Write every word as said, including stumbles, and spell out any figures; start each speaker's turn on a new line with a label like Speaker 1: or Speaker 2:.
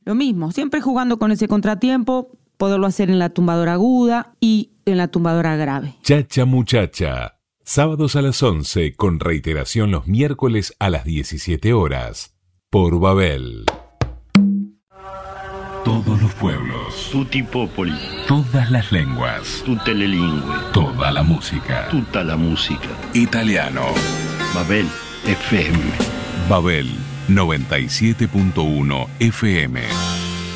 Speaker 1: lo mismo, siempre jugando con ese contratiempo, poderlo hacer en la tumbadora aguda y en la tumbadora grave.
Speaker 2: Chacha Muchacha, sábados a las once, con reiteración los miércoles a las diecisiete horas, por Babel. Todos los pueblos,
Speaker 3: tutti popoli,
Speaker 2: todas las lenguas,
Speaker 3: tutte le lingue,
Speaker 2: toda la música,
Speaker 3: tutta la musica.
Speaker 2: Italiano.
Speaker 3: Babel F M.
Speaker 2: Babel noventa y siete punto uno F M.